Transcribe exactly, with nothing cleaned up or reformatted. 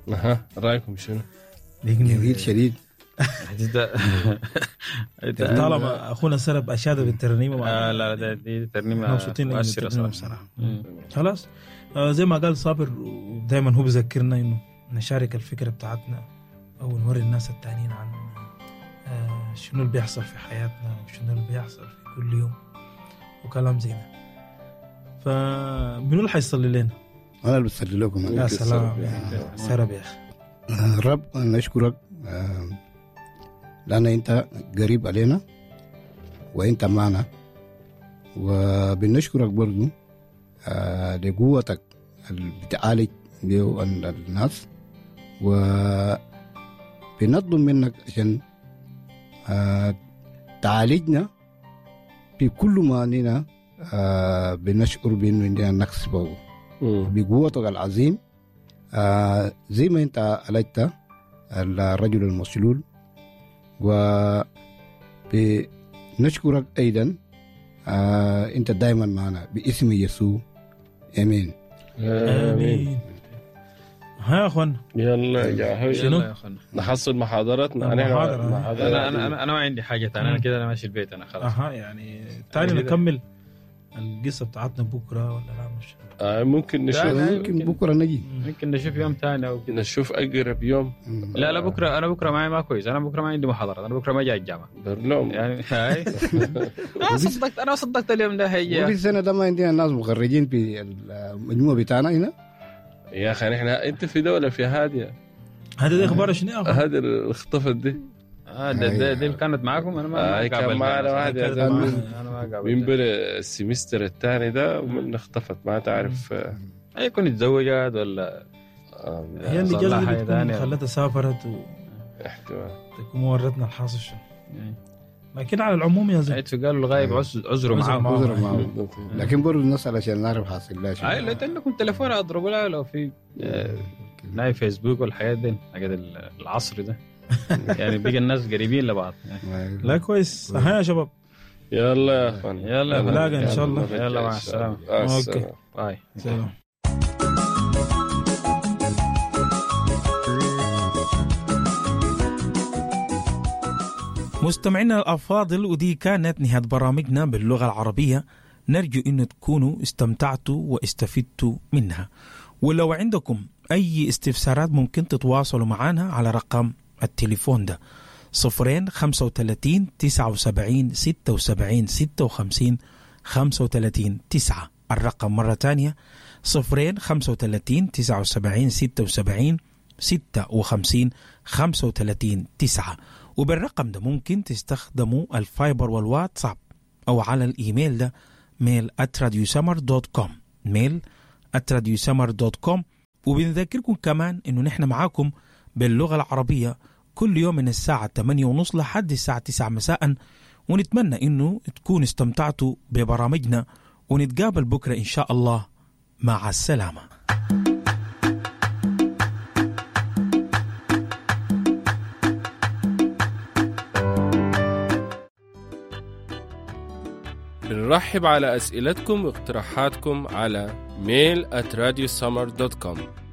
اها رايكم شنو؟ جميل شديد. طالما اخونا سرب اشاد بالترنيمه آه لا لا دي ترنيمه مؤثره صراحه. خلاص آه زي ما قال صابر دائما هو بيذكرنا انه نشارك الفكره بتاعتنا او نوري الناس التانيين عن آه شنو اللي بيحصل في حياتنا وشنو اللي بيحصل في كل يوم وكلام زي ده. فمنو اللي حيصلي لنا؟ انا اللي بصلي لكم. يا سلام يا سرب يا اخي. رب نشكرك لأن أنت قريب علينا وأنت معنا، وبنشكرك برضو لقوتك اللي بتعالج بيه الناس، وبنطلب منك عشان تعالجنا في كل ما أننا بنشعر بأنه عندنا نقص بقوتك العظيم. زي ما أنت عالجت الرجل المسلول، وبنشكرك أيضا آه أنت دائما معنا باسم يسوع. آمين آمين. ها يا أخوان يلا يا شنو نحصل محاضراتنا. أنا أنا أنا أنا ما عندي حاجة تانية. أنا كده أنا ماشي البيت أنا خلاص. أها يعني تاني نكمل القصة بتاعتنا بكرة ولا لا؟ مش آه ممكن نشوف ممكن بكرة نجي ممكن نشوف يوم تاني أو كده. نشوف أقرب يوم. لا لا بكرة أنا بكرة معي ما كويس. أنا بكرة ما عندي محاضرات. أنا بكرة ما جاي الجامعة برلوم يعني. هاي أنا صدقت أنا صدقت اليوم ده هي. وفي السنة ده ما عندنا ناس مخرجين في المجموعة بتاعنا هنا يا أخي. إحنا أنت في دولة في هادية. هذا أخبار شنو يا أخي؟ هذا الاختفت دي آه ده ده دي كانت معاكم. أنا ما آه كان معنا واحد أنا ما قابل. من بلا السمستر الثاني ده ومن اختفت ما تعرف. هي كنت اتزوجت ولا هي اللي جلبت خلتها سافرت و احتمال تكون ورتنا الحاصل شو. لكن على العموم يا زلمه قالوا الغايب عذره معاهم. لكن برضو الناس علشان نعرف حاصل لا شيء. اي لا عندكم تليفون اضربوا له لو في ناي فيسبوك والحياة دي حاجات العصر ده. يعني بيجي الناس قريبين لبعض. لا كويس. ها يا شباب يلا يا اخوان يلا نلاقي ان شاء الله. يلا مع السلامة. اوكي باي. سلام. مستمعينا الأفاضل، ودي كانت نهاية برامجنا باللغة العربية. نرجو أن تكونوا استمتعتوا واستفدتوا منها، ولو عندكم أي استفسارات ممكن تتواصلوا معنا على رقم التليفون ده صفرين خمسة وثلاثين تسعة وسبعين ستة وسبعين ستة وخمسين خمسة وثلاثين تسعة. الرقم مرة تانية صفرين خمسة وثلاثين تسعة وسبعين ستة وسبعين ستة وخمسين خمسة وثلاثين تسعة. وبالرقم ده ممكن تستخدموا الفايبر والواتساب أو على الإيميل ده ميل آت راديو سمر دوت كوم ميل آت راديو سمر دوت كوم. وبنذكركم كمان إنه نحن معاكم باللغة العربية كل يوم من الساعة ثمانية ونص لحد الساعة تسعة مساء. ونتمنى إنه تكون استمتعتوا ببرامجنا، ونتقابل بكرة إن شاء الله. مع السلامة. بنرحب على أسئلتكم واقتراحاتكم على ميل آت راديو سمر دوت كوم.